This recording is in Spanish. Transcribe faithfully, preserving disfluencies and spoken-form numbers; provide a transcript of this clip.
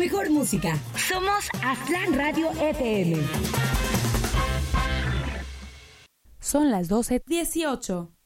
mejor música. Somos Aztlán Radio F M. Son las doce dieciocho.